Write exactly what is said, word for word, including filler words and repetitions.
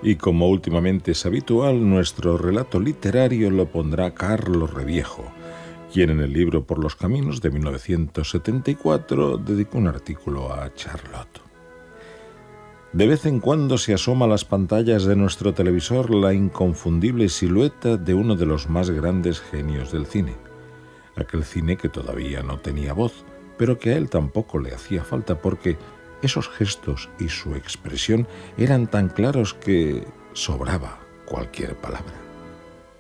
Y como últimamente es habitual, nuestro relato literario lo pondrá Carlos Reviejo, quien en el libro Por los caminos de mil novecientos setenta y cuatro dedicó un artículo a Charlotte. De vez en cuando se asoma a las pantallas de nuestro televisor la inconfundible silueta de uno de los más grandes genios del cine. Aquel cine que todavía no tenía voz, pero que a él tampoco le hacía falta porque esos gestos y su expresión eran tan claros que sobraba cualquier palabra.